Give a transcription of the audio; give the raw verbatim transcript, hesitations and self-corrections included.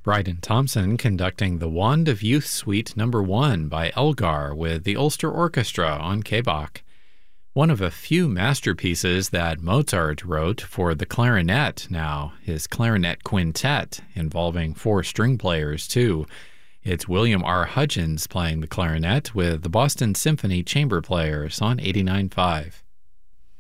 Bryden Thompson conducting the Wand of Youth Suite Number one by Elgar with the Ulster Orchestra on K B O C. One of a few masterpieces that Mozart wrote for the clarinet now, his clarinet quintet, involving four string players too. It's William R. Hudgens playing the clarinet with the Boston Symphony Chamber Players on eighty-nine point five.